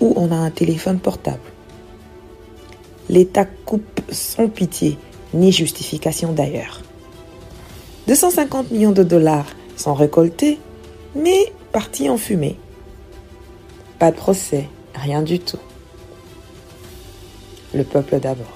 où on a un téléphone portable. L'État coupe sans pitié, ni justification d'ailleurs. 250 millions de dollars sont récoltés, mais partis en fumée. Pas de procès, rien du tout. Le peuple d'abord.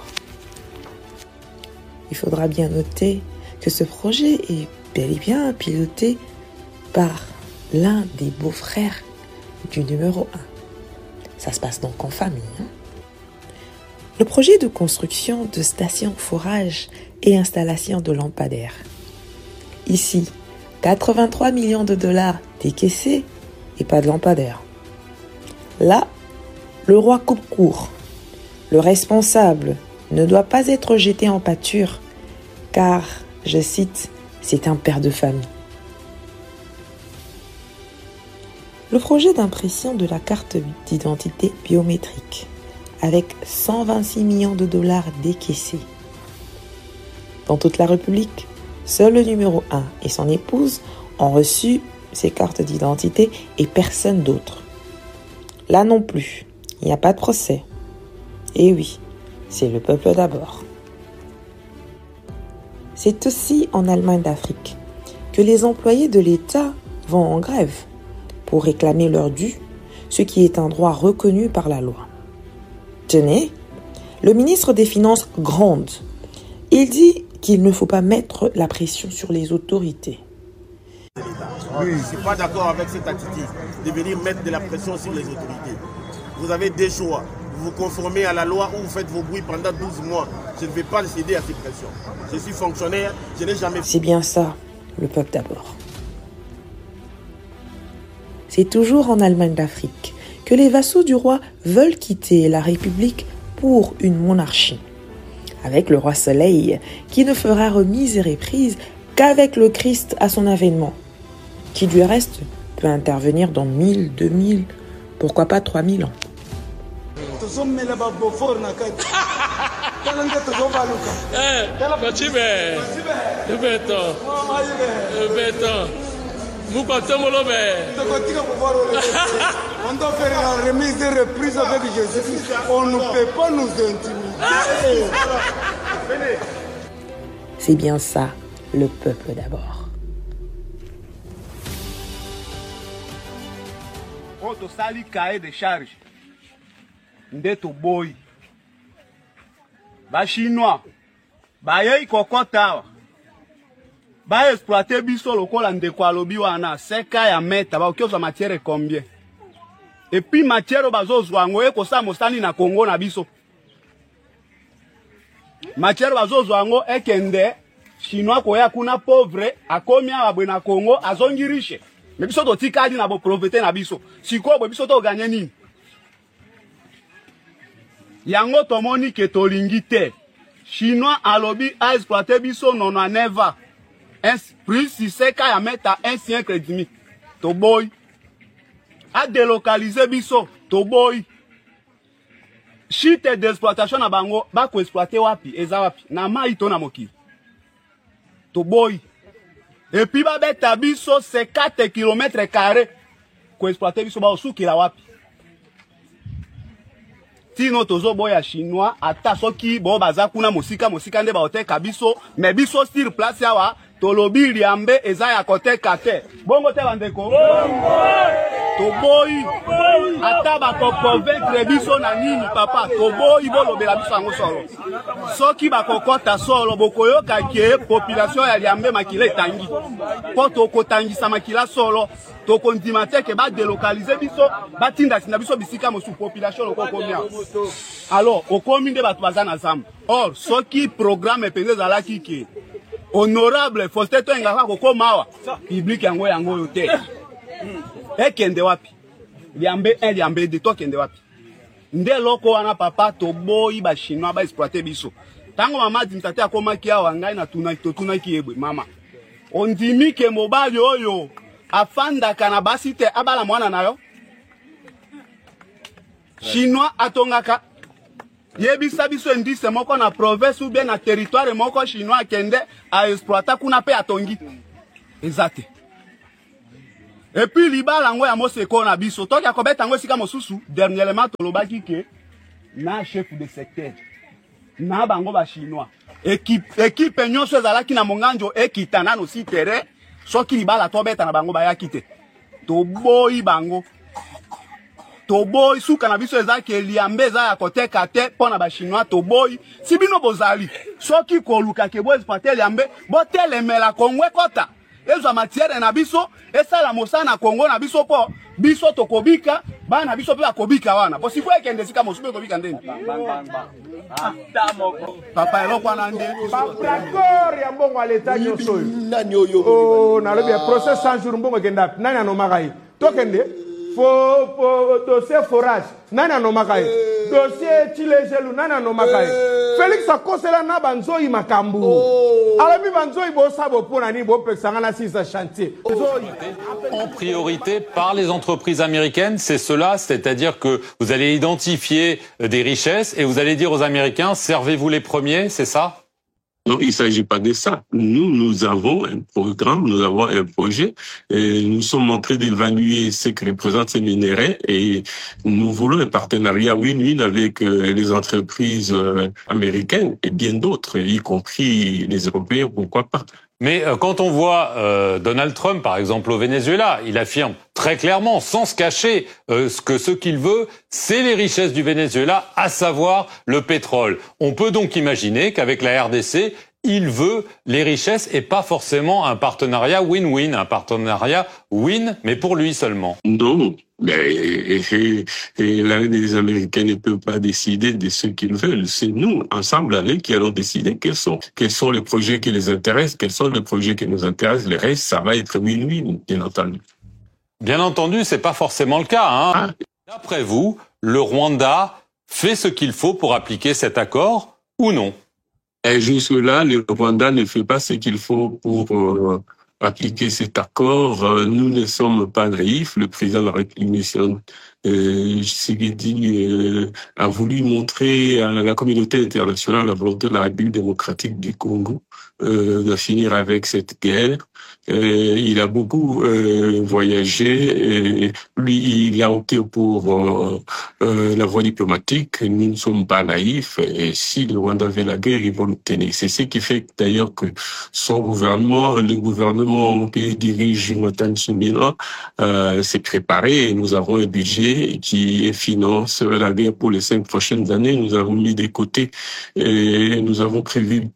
Il faudra bien noter que ce projet est bel et bien piloté par l'un des beaux-frères du numéro 1. Ça se passe donc en famille. Le projet de construction de stations forage et installation de lampadaires. Ici, 83 millions de dollars décaissés et pas de lampadaires. Là, le roi coupe court. Le responsable ne doit pas être jeté en pâture car, je cite, c'est un père de famille. Le projet d'impression de la carte d'identité biométrique avec 126 millions de dollars décaissés. Dans toute la République, seul le numéro 1 et son épouse ont reçu ces cartes d'identité et personne d'autre. Là non plus, il n'y a pas de procès. Et oui, c'est le peuple d'abord. C'est aussi en Allemagne d'Afrique que les employés de l'État vont en grève pour réclamer leur dû, ce qui est un droit reconnu par la loi. Tenez, le ministre des Finances gronde. Il dit qu'il ne faut pas mettre la pression sur les autorités. Oui, je ne suis pas d'accord avec cette attitude de venir mettre de la pression sur les autorités. Vous avez des choix. Vous vous conformez à la loi ou vous faites vos bruits pendant 12 mois. Je ne vais pas céder à ces pressions. Je suis fonctionnaire, je n'ai jamais... C'est bien ça, le peuple d'abord. C'est toujours en Allemagne d'Afrique que les vassaux du roi veulent quitter la République pour une monarchie. Avec le roi Soleil, qui ne fera remise et reprise qu'avec le Christ à son avènement, qui du reste peut intervenir dans 1000, 2000, pourquoi pas 3000 ans. On doit faire la remise et reprise avec Jésus. On ne peut pas nous intimider. C'est bien ça, le peuple d'abord. On te sali cahier de charge. Ndeto boy. Ba chinois. Ba yei kokota. Ba exploiter biso lokola ndeko alobi wana seka ya meta ba okioza matière combien. Et puis matière bazozwa ngo ekosa mosani na Congo na biso. Matière bazozwa ngo ekende chinois koya kuna pauvre akomi abwe na Congo azongi riche. Mais biso to tikadi na bo profiter na biso. Siko bo biso to gagner nini? Yango tomoni ke tolingi te. Chinois alobi a exploiter biso non neva. Plus si seka ya meta un siècle et demi. To boy. A délocaliser biso. To boy. Chite d'exploitation na bango. Ba ko exploiter wapi. Eza wapi. Na ma ito na moki. To boy. Et puis ba beta biso 4 km². Ko exploiter biso ba osuki la wapi. Tino tozo boya chinois ata soki bo baza kuna mosika nde ba oteka biso mais biso sur place yawa tolobi liambe eza ya koteka te bongo te bandeko to boyi ata ba ko convaincre biso na nini papa to boyi bolobela biso yango solo soki ba kokota solo bokoyoka ke population ya liambe makila etangi po to kotangisa makila solo to kondima te ke ba délocaliser biso ba tinda sina biso bisika mosu population loko komia alors okomi nde bato baza na zamba or soki programme penze zala kiki honorable Faustin Toengaka kokoma wa public yango yo te ekende wapi liambe 1 liambe 2 to kende wapi nde loko wana papa to boyi ba chinois ba exploiter biso tango mama dimtate akomaki awa ngai na tuna ki ebwe mama ondimi ke mobali oyo afanda kana basi te abala mwana nayo chinois atongaka yebisa biso indice moko na province ou bien na territoire moko chinois kende a exploiter kuna pe atongi ezate Et puis libala ngo ya moseko na biso to ya kobeta ngo sika mosusu dernièrement tolobaki ke na chef de secteur na bango ba chinois équipe nyonso ezalaki na monganjo ekitana no si terrain soki libala to beta na bango ba yakite to boyi bango to boy suka na biso ezaki eliambe za ya koteka te pona ba chinois to boy sibino bozali soki koluka ke boy patel yambe botelemela kongwe kota ezo matière na biso esala mosana Kongo na biso po biso tokobika bana biso pe akobika wana po sifo ekende sika mosupe kobika ndeni papa eloko na nde d'accord ya mbongo aleta nyoso oh na lobi procès 100 jours mbongo kenda nani anomakai tokende fo dossier forage nani anomakai dossier chilejelu nani anomakai Félix akosela na banzoi makambu alami banzoi bo sabo pona ni bo pexanga na sisa chantier en priorité par les entreprises américaines, c'est cela, c'est-à-dire que vous allez identifier des richesses et vous allez dire aux Américains servez-vous les premiers, c'est ça? Non, il ne s'agit pas de ça. Nous avons un programme, nous avons un projet, et nous sommes en train d'évaluer ce que représentent ces minéraux et nous voulons un partenariat win-win avec les entreprises américaines et bien d'autres, y compris les Européens, pourquoi pas. Mais quand on voit Donald Trump, par exemple, au Venezuela, il affirme très clairement, sans se cacher, que ce qu'il veut, c'est les richesses du Venezuela, à savoir le pétrole. On peut donc imaginer qu'avec la RDC, il veut les richesses et pas forcément un partenariat win-win, un partenariat win, mais pour lui seulement. Non, mais les Américains ne peuvent pas décider de ce qu'ils veulent. C'est nous, ensemble, qui allons décider quels sont les projets qui les intéressent, quels sont les projets qui nous intéressent. Le reste, ça va être win-win, bien entendu. Bien entendu, c'est pas forcément le cas, hein. D'après vous, le Rwanda fait ce qu'il faut pour appliquer cet accord ou non? Et jusque-là, le Rwanda ne fait pas ce qu'il faut pour appliquer cet accord. Nous ne sommes pas naïfs. Le président de la République, Tshisekedi, a voulu montrer à la communauté internationale la volonté de la République démocratique du Congo de finir avec cette guerre. Il a beaucoup voyagé. Et lui, il a opté pour la voie diplomatique. Nous ne sommes pas naïfs. Et si le Rwanda veut la guerre, ils vont l'obtenir. C'est ce qui fait d'ailleurs que son gouvernement, le gouvernement que dirige Jonathan Tsumila, s'est préparé. Nous avons un budget qui finance la guerre pour les 5 prochaines années. Nous avons mis de côté et nous avons prévu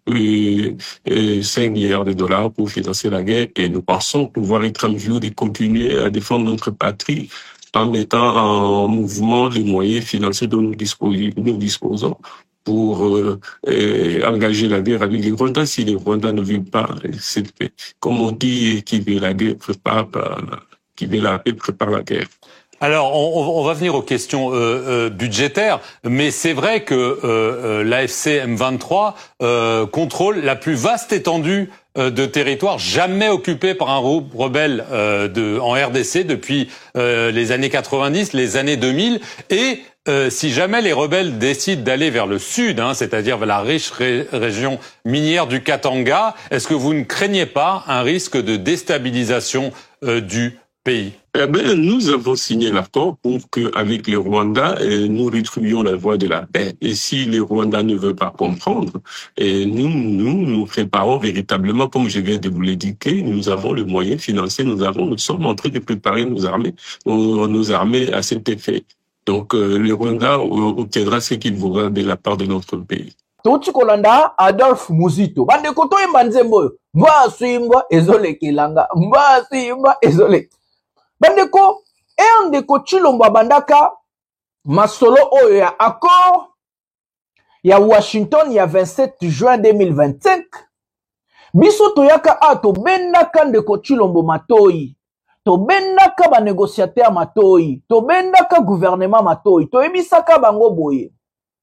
5 milliards de dollars pour financer la guerre et nous pensons pouvoir être en mesure de continuer à défendre notre patrie en mettant en mouvement les moyens financiers dont nous disposons pour engager la guerre avec les Rwandais. Si les Rwandais ne veulent pas cette paix, comme on dit, qui veut la guerre qui veut la paix prépare la guerre. Alors, on va venir aux questions budgétaires, mais c'est vrai que l'AFC M23 contrôle la plus vaste étendue de territoire jamais occupé par un groupe rebelle en RDC depuis les années 90, les années 2000, et si jamais les rebelles décident d'aller vers le sud, c'est-à-dire vers la riche région minière du Katanga, est-ce que vous ne craignez pas un risque de déstabilisation du pays? Eh ben, nous avons signé l'accord pour qu'avec les Rwandais, nous rétribuions la voie de la paix. Et si les Rwandais ne veulent pas comprendre, et nous préparons véritablement, comme je viens de vous l'indiquer, nous avons le moyen financier, nous sommes en train de préparer nos armées à cet effet. Donc, le Rwanda obtiendra ce qu'il voudra de la part de notre pays. Touti kolanda Adolphe Muzito. Bande koto imbanzembo. Mba suimba ezole kilanga. Mba suimba ezole. Bandeko, ndeko Chilombo bandaka masolo oyo ya accord ya Washington ya 27 juin 2025. Biso toyaka ato bendaka ndeko Chilombo matoi. To bendaka ba négociateur matoi. To bendaka gouvernement matoi. To ebisaka bango boye.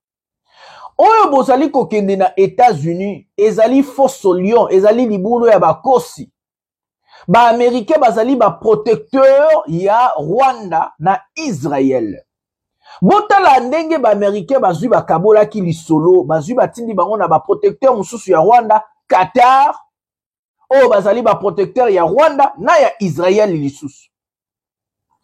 Oyo bozali kokende na États-Unis, ezali fosso lion, ezali libulu ya bakosi. Ba Américain bazali ba protecteur ya Rwanda na Israël. Botala ndenge ba Américain bazui ba kabola ki lisolo, bazui batindi bango na ba protecteur mususu ya Rwanda, Qatar. Oh bazali ba protecteur ya Rwanda na ya Israël lisusu.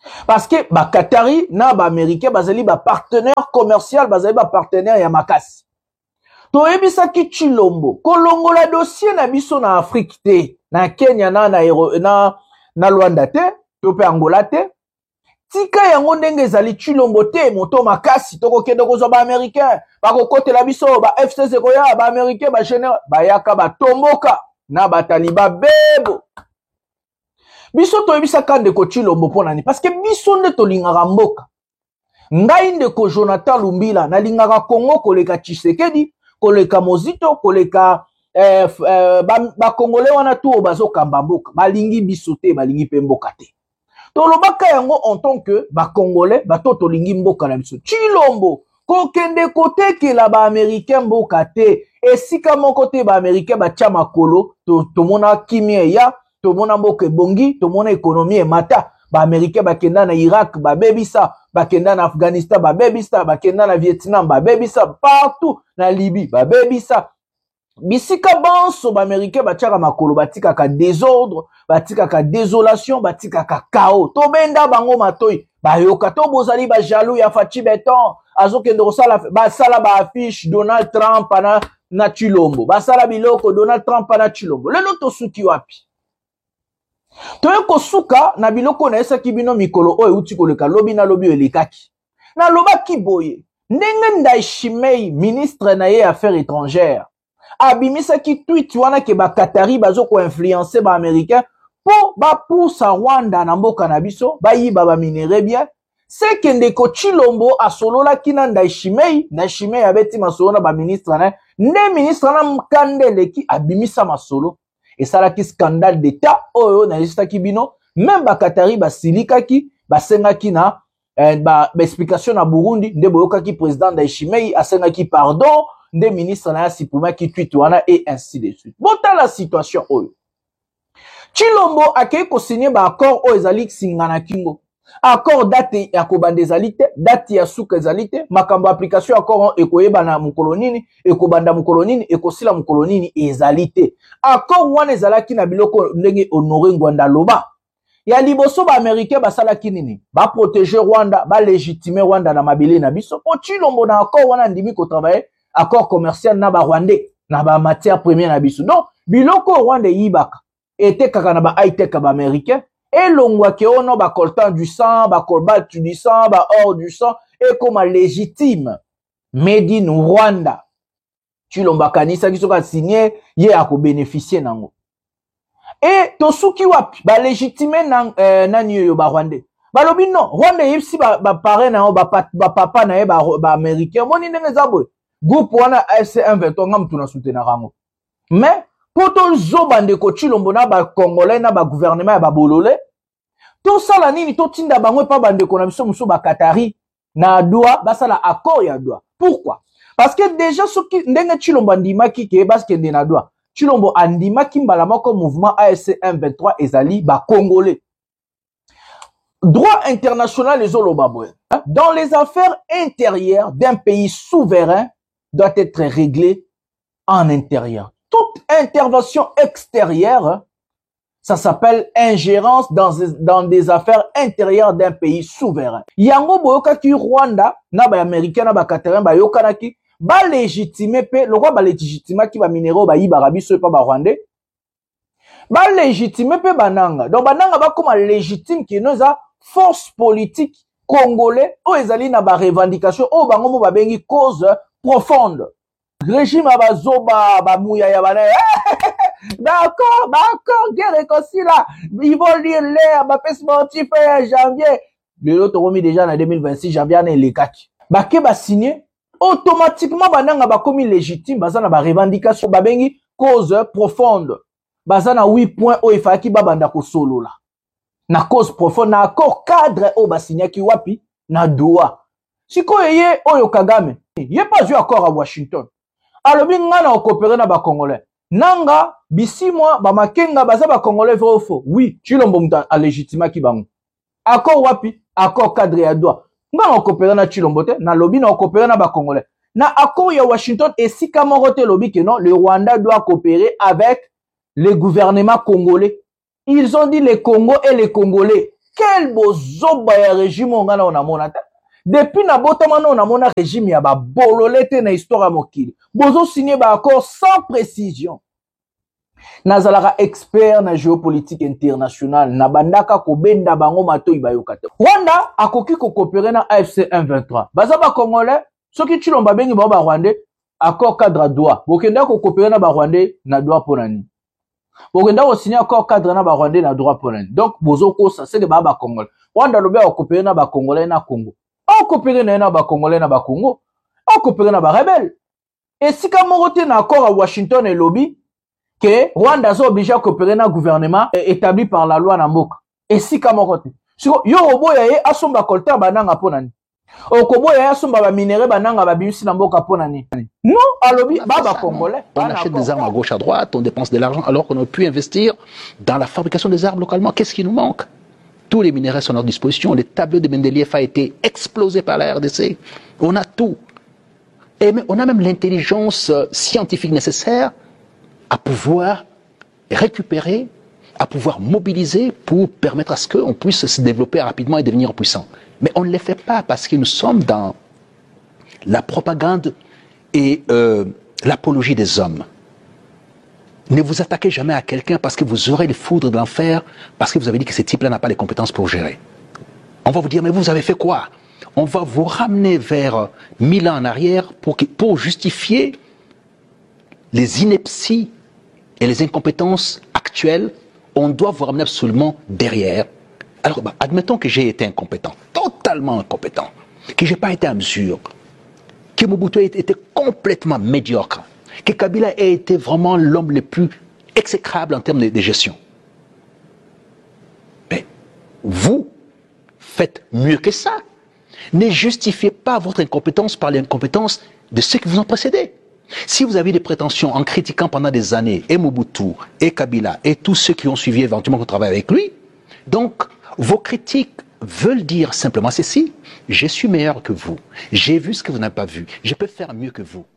Parce que ba Qatari na ba Américain bazali ba partenaire commercial, bazali ba partenaire ya makasi. To ebisa ki Chilombo, kolongola dossier na biso na Afrique te, na Kenya na Luanda te, to pe Angola te. Tika yango ndenge ezali Chilombo te, moto makasi toko kende kozwa ba Américain, ba kokotela biso ba FCC koya, ba Américain ba général, ba yaka ba tomboka na ba taliba bebo. Biso to ebisa kande ko Chilombo ponani parce que biso nde to lingaka mboka. Ngai nde ko Jonathan Lumbila na lingaka Congo koleka Tshisekedi, koleka Mozito, koleka ba Congolais wana tu bazo kamba mboka. Balingi biso te, balingi pe mboka te. To lobaka yango en tant que ba Congolais, ba to lingi mboka na biso. Chilombo ko kende kote ke la ba Américain mboka te. Esika moko te ba Américain ba tia makolo to mona kimia ya to mona mboka bongi, to mona économie et mata. Ba Américain ba kenda na Irak, ba bebisa, ba kenda na Afghanistan, ba bebisa, ba kenda na Vietnam, ba bebisa, partout na Libye, ba bebisa. Bisika banso ba Américain ba tiaka makolo, ba tika ka désordre, ba tika ka désolation, ba tika ka chaos. To benda bango matoi, ba yoka to bozali ba jaloux ya Fachi Beton, azo kende kosala ba sala ba affiche Donald Trump na Chilombo. Ba sala biloko Donald Trump na Chilombo. Lelo to suki wapi? Toye kosuka na biloko na esa kibino mikolo oyo uti koleka lobi na lobi elekaki. Na loba kiboye. Ndenge Ndayishimiye ministre na ye affaires étrangères. Abimisa ki tweet wana ke ba Qatari bazo ko influencer ba américain po ba poussa Rwanda na mboka na biso ba yiba ba minere bien. C'est que ndeko Chilombo asolola kina Ndayishimiye abeti masolo na ba ministre na ne ministre na mkandele ki abimisa masolo. Et ça la ki scandale d'état oyo na lista kibino même ba Qatari ba silika ki ba senga ki na ba explication na Burundi nde boyoka ki président Ndayishimiye asenga ki pardon nde ministre na sipuma ki tweet wana et ainsi de suite. Bota la situation oyo Chilombo akei ko signer ba accord oyo ezali singana kingo accord date ya kobanda ezali te, date ya suka ezali te, makambo application accord ekoyeba na mukolo nini, ekobanda mukolo nini, ekosila mukolo nini ezali te. Accord wana ezalaki na biloko ndenge Honoré Ngwanda loba. Ya liboso ba Américain basalaki nini? Ba protéger Rwanda, ba légitimer Rwanda na mabele na biso. Po Chilombo na accord wana ndimi ko travailler accord commercial na ba Rwandais, na ba matière première na biso. Donc biloko Rwanda yibaka ete kaka na ba high tech ba Américain. Et l'ongwa ke ono ba coltan du sang, ba cobalt du sang, ba or du sang, et comme légitime. Made in Rwanda. Chilombo kanisa ki soka signé, ye ako bénéficier nango. Et tosuki wapi, ba légitime nani yo ba Rwanda. Ba lobi non, Rwanda yipsi ba pare na ba papa na ye ba américain, moni ndenge zabwe. Groupe wana AFC M23 ngam tuna soutenir rango. Mais poto zobande ko Chilombo na ba Congolais na ba gouvernement ya ba bolole to sala nini to tinda bangwe pa bande ko na biso muso ba Qatari na doa basala accord ya doa. Pourquoi? Parce que déjà soki ndenge Chilombo andimaki ke parce que na doa Chilombo andimaki mbala moko mouvement AFC M23 ezali ba Congolais. Droit international les olobabwe. Dans les affaires intérieures d'un pays souverain doit être réglé en intérieur. Toute intervention extérieure, ça s'appelle ingérence dans des affaires intérieures d'un pays souverain. Yango boyoka ki Rwanda, na ba Américain, na ba Qatarin, ba yokanaki, ba légitimer pe, le roi ba légitimer ki ba minéraux ba yiba rabiso pa ba Rwandais. Ba légitimer pe bananga. Donc bananga ba comme légitime ki noza force politique congolais o ezali na ba revendication o bango mo ba bengi cause profonde. Régime abazoba bamouya ya bana d'accord guerre réconcilie là ils vont lire l'air ba paix sportif en janvier le lot remis déjà en 2026 janvier na lekaki ba ke ba signer automatiquement bananga ba komi légitime bazana ba revendication ba bengi cause profonde bazana 8 points o ifaki ba banda ko solo là na cause profonde na accord cadre o ba signer ki wapi na Doha sikoyo ye oyo Kagame ye pas eu accord à Washington. Alors, ngana o coopérer na ba Congolais. Nanga, bisi moi, ba makenga baza ba Congolais vrai ou faux? Oui, Chilombo muta a légitima ki bango. Accord wapi? Accord cadre ya doa. Ngana o coopérer na Chilombo te, na lobi na o coopérer na ba Congolais. Na accord ya Washington et si kamorote lobi que non, le Rwanda doit coopérer avec le gouvernement congolais. Ils ont dit les Congos et les Congolais. quel bozoba ya régime on a monata. Depuis na botamano on a mona régime ya ba bololete na histoire mokili. Bozo signé ba accord sans précision. Nazalaka expert na géopolitique internationale na bandaka ko benda bango mato ibayokate. Rwanda akoki ko coopérer na AFC M23. Baza ba congolais soki chilomba bengi ba rwandais accord cadre droit. Bokenda ko coopérer na ba rwandais na droit ponani. Bokenda ko signer accord cadre na ba rwandais na droit ponani. Donc bozo ko ça c'est que ba congolais. Rwanda lobe ko coopérer na ba congolais na Congo. On coopérer na ba congolais na ba Congo. On coopérer na ba rebelle. Et si ka morote na accord à Washington et lobby que Rwanda est obligé à coopérer dans le gouvernement établi par la loi Namboka. Et si comme yo oboya ye asomba coltan bananga ponani. Okoboya ye asomba ba minéraux bananga ba bimisi Namboka ponani. Non, alobi baba congolais. On achète des armes à gauche à droite, on dépense de l'argent alors qu'on aurait pu investir dans la fabrication des armes localement. Qu'est-ce qui nous manque? Tous les minéraux sont à notre disposition. Le tableau de Mendeleev a été explosé par la RDC. On a tout. Et on a même l'intelligence scientifique nécessaire à pouvoir récupérer, à pouvoir mobiliser pour permettre à ce qu'on puisse se développer rapidement et devenir puissant. Mais on ne le fait pas parce que nous sommes dans la propagande et l'apologie des hommes. Ne vous attaquez jamais à quelqu'un parce que vous aurez les foudres de l'enfer, parce que vous avez dit que ce type-là n'a pas les compétences pour gérer. On va vous dire, mais vous avez fait quoi? On va vous ramener vers 1000 ans en arrière pour justifier les inepties et les incompétences actuelles. On doit vous ramener absolument derrière. Alors, admettons que j'ai été incompétent, totalement incompétent, que je n'ai pas été à mesure, que Mobutu a été complètement médiocre, que Kabila a été vraiment l'homme le plus exécrable en termes de gestion. Mais vous faites mieux que ça. Ne justifiez pas votre incompétence par l'incompétence de ceux qui vous ont précédé. Si vous avez des prétentions en critiquant pendant des années et Mobutu, et Kabila, et tous ceux qui ont suivi éventuellement qu'on travaille avec lui, donc vos critiques veulent dire simplement ceci: je suis meilleur que vous, j'ai vu ce que vous n'avez pas vu, je peux faire mieux que vous.